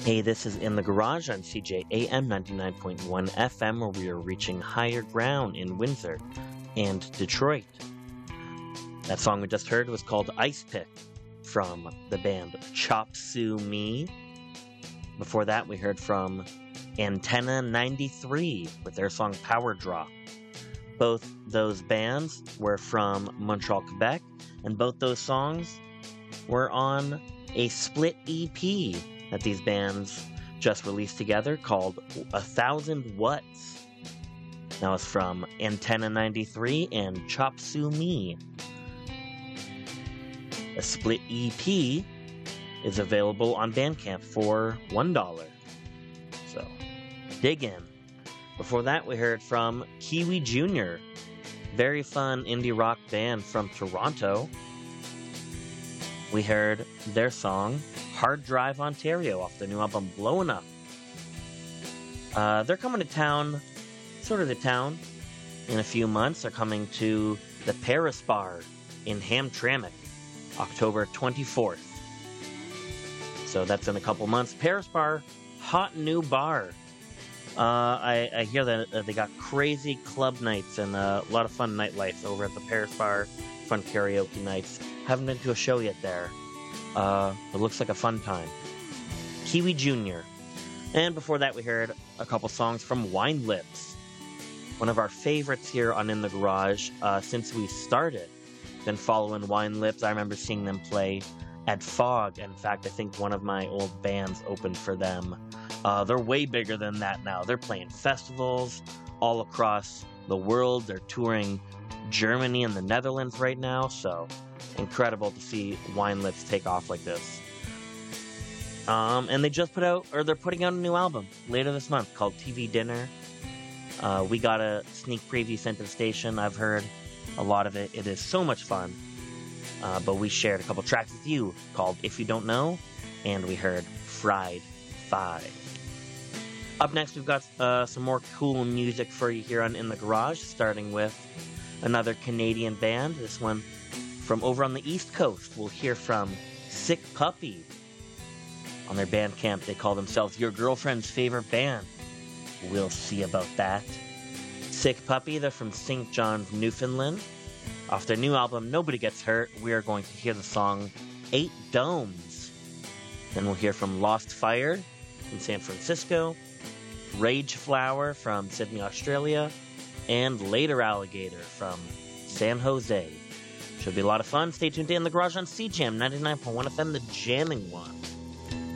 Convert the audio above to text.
Hey, this is In the Garage on CJAM 99.1 FM, where we are reaching higher ground in Windsor and Detroit. That song we just heard was called Ice Pick from the band Chop Sue Me. Before that, we heard from Antenna 93 with their song Power Draw. Both those bands were from Montreal, Quebec, and both those songs were on a split EP that these bands just released together called 1,000 Watts. That was from Antenna 93 and Chop Sue Me. A split EP is available on Bandcamp for $1. So, dig in. Before that, we heard from Kiwi Jr., very fun indie rock band from Toronto. We heard their song Hard Drive Ontario off the new album Blowin' Up. They're coming to town, in a few months. They're coming to the Paris Bar in Hamtramck, October 24th. So that's in a couple months. Paris Bar, hot new bar. I hear that they got crazy club nights and a lot of fun nightlife over at the Paris Bar, fun karaoke nights. Haven't been to a show yet there. It looks like a fun time. Kiwi Jr. And before that, we heard a couple songs from Wine Lips, one of our favorites here on In the Garage since we started. Been following Wine Lips. I remember seeing them play at Fog. In fact, I think one of my old bands opened for them. They're way bigger than that now. They're playing festivals all across the world. They're touring Germany and the Netherlands right now, so incredible to see Wine Lips take off like this. And they just they're putting out a new album later this month called TV Dinner. We got a sneak preview sent to the station. I've heard a lot of it. It is so much fun. But we shared a couple tracks with you called If You Don't Know, and we heard Fried 5. Up next, we've got some more cool music for you here on In the Garage, starting with another Canadian band. This one from over on the East Coast. We'll hear from Sick Puppy. On their Bandcamp, they call themselves Your Girlfriend's Favorite Band. We'll see about that. Sick Puppy, they're from St. John's, Newfoundland. Off their new album, Nobody Gets Hurt, we are going to hear the song 8 Domes. Then we'll hear from Lost Fire from San Francisco, Rage Flower from Sydney, Australia, and Later Alligator from San Jose. Should be a lot of fun. Stay tuned to In the Garage on CJAM 99.1 FM, the jamming one.